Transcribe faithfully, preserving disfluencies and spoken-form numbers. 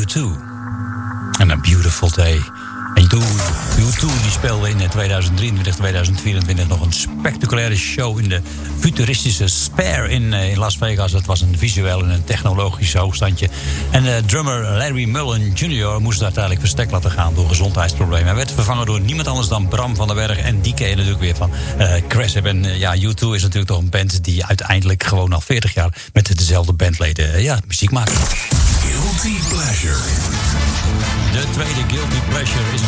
twee. En A Beautiful Day. En U twee die speelde in tweeduizend drieëntwintig, tweeduizend vierentwintig nog een spectaculaire show in de futuristische Sphere in, in Las Vegas. Dat was een visueel en een technologisch hoogstandje. En uh, drummer Larry Mullen junior moest uiteindelijk verstek laten gaan door gezondheidsproblemen. Hij werd vervangen door niemand anders dan Bram van den Berg. En die ken je natuurlijk weer van uh, Cressip. En uh, ja, U twee is natuurlijk toch een band die uiteindelijk gewoon al veertig jaar met dezelfde bandleden uh, ja, muziek maakt. Guilty Pleasure. De tweede Guilty Pleasure is